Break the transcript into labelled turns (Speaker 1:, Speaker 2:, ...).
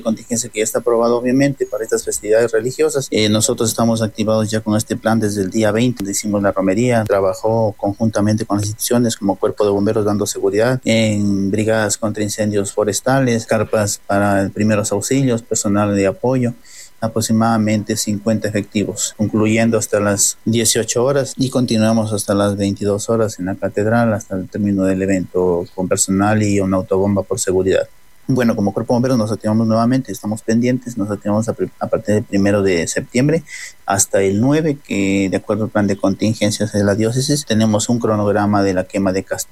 Speaker 1: contingencia que ya está aprobado obviamente para estas festividades religiosas. Nosotros estamos activados ya con este plan desde el día 20, donde hicimos la romería, trabajó conjuntamente con las instituciones como Cuerpo de Bomberos dando seguridad en brigadas contra incendios forestales, carpas para primeros auxilios, personal de apoyo, aproximadamente 50 efectivos, concluyendo hasta las 18 horas y continuamos hasta las 22 horas en la catedral hasta el término del evento con personal y una autobomba por seguridad. Bueno, como Cuerpo de Bomberos nos activamos nuevamente, estamos pendientes, nos activamos a partir del 1 de septiembre hasta el 9, que de acuerdo al plan de contingencias de la diócesis tenemos un cronograma de la quema de castillos.